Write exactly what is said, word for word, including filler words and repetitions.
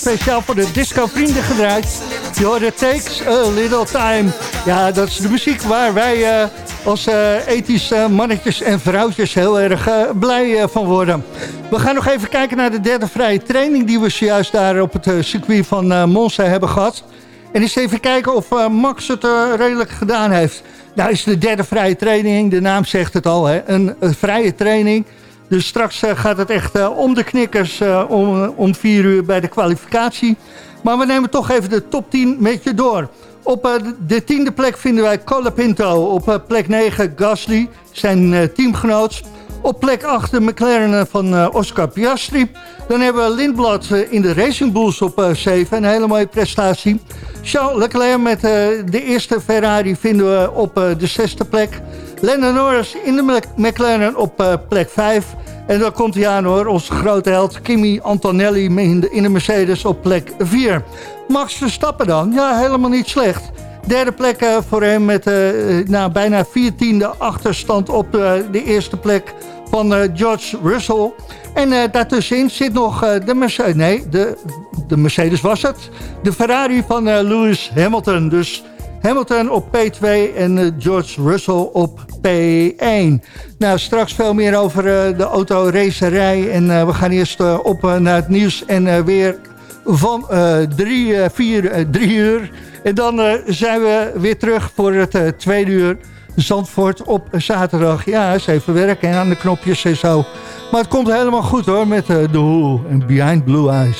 Speciaal voor de disco-vrienden gedraaid. Je hoort It Takes a Little Time. Ja, dat is de muziek waar wij uh, als uh, ethische mannetjes en vrouwtjes heel erg uh, blij uh, van worden. We gaan nog even kijken naar de derde vrije training die we zojuist daar op het uh, circuit van uh, Monza hebben gehad. En eens even kijken of uh, Max het uh, redelijk gedaan heeft. Nou is de derde vrije training, de naam zegt het al, hè, een, een vrije training. Dus straks uh, gaat het echt uh, om de knikkers uh, om, om vier uur bij de kwalificatie. Maar we nemen toch even de top tien met je door. Op uh, de tiende plek vinden wij Colapinto. Op uh, plek negen Gasly, zijn uh, teamgenoot. Op plek acht de McLaren van uh, Oscar Piastri. Dan hebben we Lindblad uh, in de Racing Bulls op uh, zeven. Een hele mooie prestatie. Charles Leclerc met uh, de eerste Ferrari vinden we op uh, de zesde plek. Lando Norris in de McLaren op uh, plek vijf. En dan komt hij aan hoor, onze grote held Kimi Antonelli in de, in de Mercedes op plek vier. Max Verstappen dan, ja helemaal niet slecht. Derde plek uh, voor hem met uh, nou, bijna viertiende achterstand op uh, de eerste plek van uh, George Russell. En uh, daartussenin zit nog uh, de Mercedes, nee, de, de Mercedes was het. De Ferrari van uh, Lewis Hamilton, dus... Hamilton op P twee en uh, George Russell op P één. Nou, straks veel meer over uh, de autoracerij. En uh, we gaan eerst uh, op uh, naar het nieuws en uh, weer van uh, drie, uh, vier, uh, drie uur. En dan uh, zijn we weer terug voor het uh, tweede uur. Zandvoort op zaterdag. Ja, eens even werken aan de knopjes en zo. Maar het komt helemaal goed hoor met uh, The Who en Behind Blue Eyes.